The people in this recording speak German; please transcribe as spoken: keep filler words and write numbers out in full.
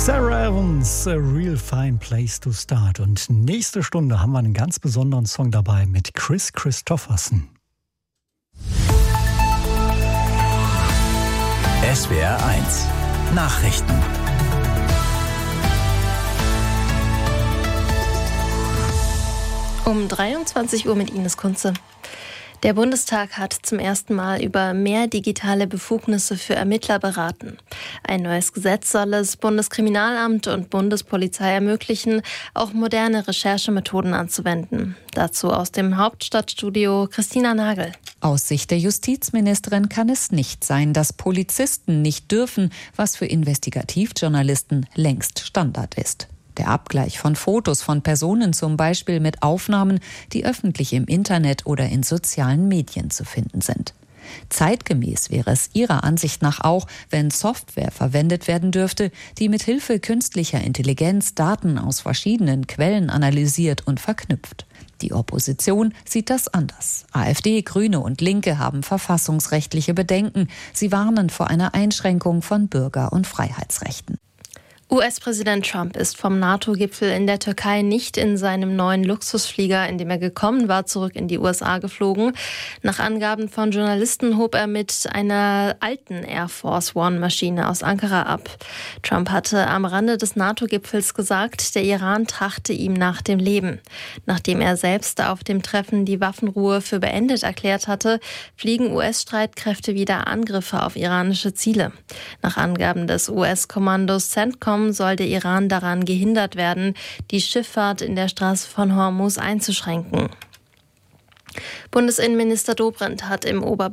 Sarah Evans, A Real Fine Place to Start. Und nächste Stunde haben wir einen ganz besonderen Song dabei mit Kris Kristofferson. S W R eins Nachrichten. Um dreiundzwanzig Uhr mit Ines Kunze. Der Bundestag hat zum ersten Mal über mehr digitale Befugnisse für Ermittler beraten. Ein neues Gesetz soll es Bundeskriminalamt und Bundespolizei ermöglichen, auch moderne Recherchemethoden anzuwenden. Dazu aus dem Hauptstadtstudio Christina Nagel. Aus Sicht der Justizministerin kann es nicht sein, dass Polizisten nicht dürfen, was für Investigativjournalisten längst Standard ist. Der Abgleich von Fotos von Personen zum Beispiel mit Aufnahmen, die öffentlich im Internet oder in sozialen Medien zu finden sind. Zeitgemäß wäre es ihrer Ansicht nach auch, wenn Software verwendet werden dürfte, die mit Hilfe künstlicher Intelligenz Daten aus verschiedenen Quellen analysiert und verknüpft. Die Opposition sieht das anders. AfD, Grüne und Linke haben verfassungsrechtliche Bedenken. Sie warnen vor einer Einschränkung von Bürger- und Freiheitsrechten. U S-Präsident Trump ist vom NATO-Gipfel in der Türkei nicht in seinem neuen Luxusflieger, in dem er gekommen war, zurück in die U S A geflogen. Nach Angaben von Journalisten hob er mit einer alten Air Force One-Maschine aus Ankara ab. Trump hatte am Rande des NATO-Gipfels gesagt, der Iran trachte ihm nach dem Leben. Nachdem er selbst auf dem Treffen die Waffenruhe für beendet erklärt hatte, fliegen U S-Streitkräfte wieder Angriffe auf iranische Ziele. Nach Angaben des U S-Kommandos CENTCOM soll der Iran daran gehindert werden, die Schifffahrt in der Straße von Hormuz einzuschränken. Bundesinnenminister Dobrindt hat im Ober